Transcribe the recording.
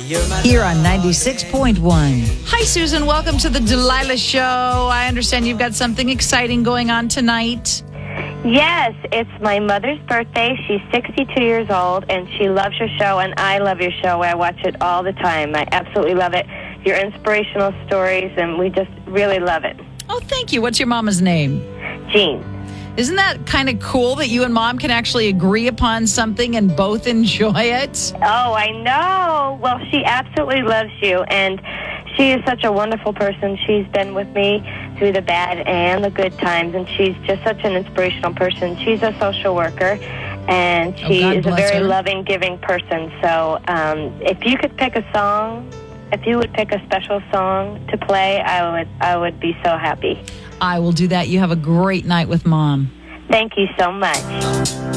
Here on 96.1. Hi, Susan. Welcome to the Delilah Show. I understand you've got something exciting going on tonight. Yes, it's my mother's birthday. She's 62 years old, and she loves your show, and I love your show. I watch it all the time. I absolutely love it. Your inspirational stories, and we just really love it. Oh, thank you. What's your mama's name? Jean. Isn't that kind of cool that you and Mom can actually agree upon something and both enjoy it? Oh, I know. Well, she absolutely loves you, and she is such a wonderful person. She's been with me through the bad and the good times, and she's just such an inspirational person. She's a social worker, and she is a very loving, giving person. So if you could pick a song, if you would pick a special song to play, I would be so happy. I will do that. You have a great night with Mom. Thank you so much.